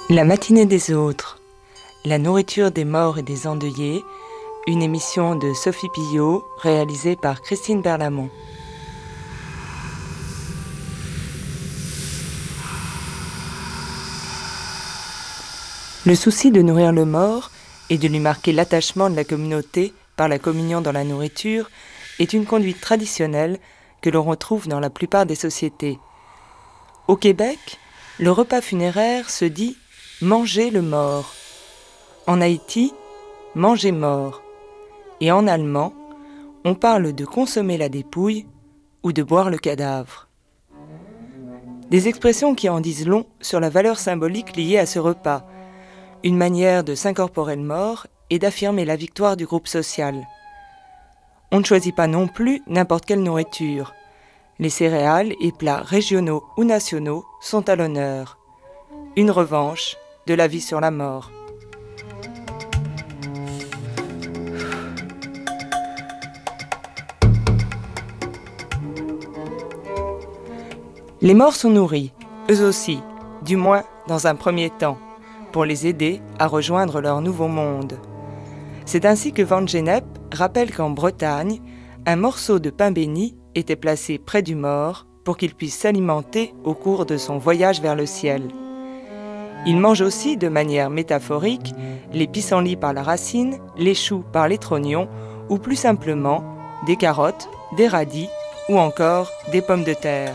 La matinée des autres, la nourriture des morts et des endeuillés, une émission de Sophie Pillot réalisée par Christine Berlamont. Le souci de nourrir le mort et de lui marquer l'attachement de la communauté par la communion dans la nourriture est une conduite traditionnelle que l'on retrouve dans la plupart des sociétés. Au Québec, le repas funéraire se dit « manger le mort ». En Haïti, « manger mort ». Et en allemand, on parle de consommer la dépouille ou de boire le cadavre. Des expressions qui en disent long sur la valeur symbolique liée à ce repas, une manière de s'incorporer le mort et d'affirmer la victoire du groupe social. On ne choisit pas non plus n'importe quelle nourriture. Les céréales et plats régionaux ou nationaux sont à l'honneur. Une revanche de la vie sur la mort. Les morts sont nourris, eux aussi, du moins dans un premier temps, pour les aider à rejoindre leur nouveau monde. C'est ainsi que Van Gennep rappelle qu'en Bretagne, un morceau de pain béni était placé près du mort pour qu'il puisse s'alimenter au cours de son voyage vers le ciel. Il mange aussi, de manière métaphorique, les pissenlits par la racine, les choux par les trognons, ou plus simplement, des carottes, des radis ou encore des pommes de terre.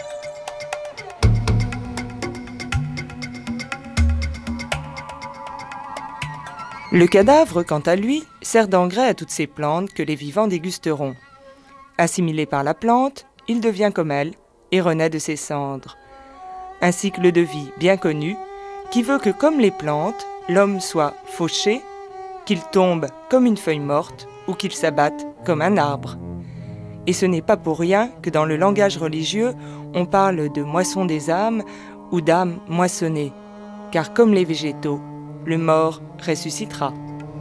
Le cadavre, quant à lui, sert d'engrais à toutes ces plantes que les vivants dégusteront. Assimilé par la plante, il devient comme elle et renaît de ses cendres. Un cycle de vie bien connu qui veut que, comme les plantes, l'homme soit fauché, qu'il tombe comme une feuille morte ou qu'il s'abatte comme un arbre. Et ce n'est pas pour rien que dans le langage religieux, on parle de moisson des âmes ou d'âmes moissonnées, car comme les végétaux, le mort ressuscitera.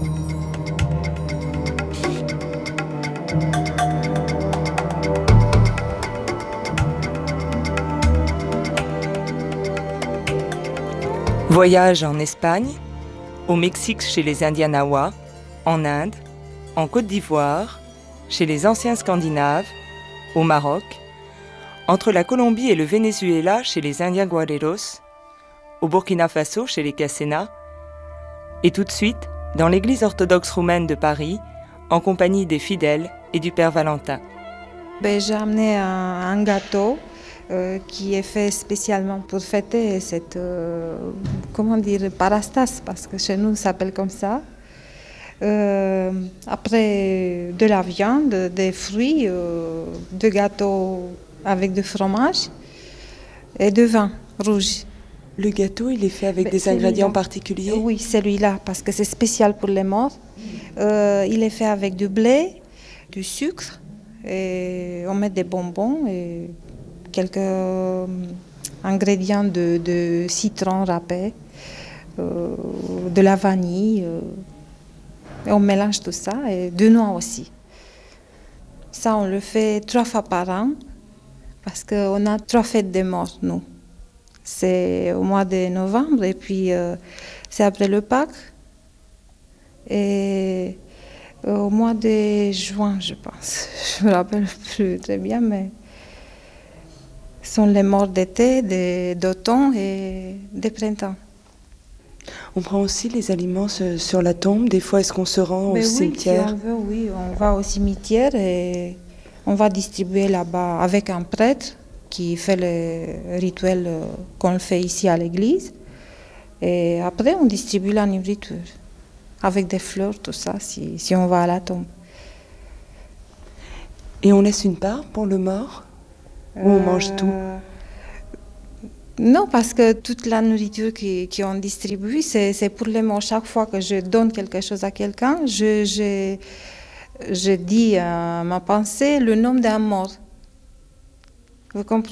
Voyage en Espagne, au Mexique chez les Indiens Nahuas, en Inde, en Côte d'Ivoire, chez les anciens Scandinaves, au Maroc, entre la Colombie et le Venezuela chez les Indiens Guareros, au Burkina Faso chez les Cassena, et tout de suite dans l'église orthodoxe roumaine de Paris, en compagnie des fidèles et du Père Valentin. J'ai amené un gâteau qui est fait spécialement pour fêter cette, parastase, parce que chez nous, ça s'appelle comme ça. Après, de la viande, des fruits, de gâteaux avec du fromage et de vin rouge. Le gâteau, il est fait avec des ingrédients particuliers ? Oui, celui-là, parce que c'est spécial pour les morts. Il est fait avec du blé, du sucre, et on met des bonbons et quelques ingrédients de citron râpé, de la vanille. Et on mélange tout ça, et de noix aussi. Ça, on le fait 3 fois par an, parce qu'on a 3 fêtes des morts, nous. C'est au mois de novembre et puis c'est après le Pâques. Et au mois de juin, je pense. Je me rappelle plus très bien, mais ce sont les morts d'été, d'automne et de printemps. On prend aussi les aliments sur la tombe. Des fois, est-ce qu'on se rend au cimetière ? Si on veut, oui, on va au cimetière et on va distribuer là-bas avec un prêtre qui fait le rituel qu'on fait ici à l'église. Et après, on distribue la nourriture avec des fleurs, tout ça, si on va à la tombe. Et on laisse une part pour le mort ? Ou on mange tout ? Non, parce que toute la nourriture qu'on distribue, c'est pour les morts. Chaque fois que je donne quelque chose à quelqu'un, je dis à ma pensée le nom d'un mort. Vous comprenez ?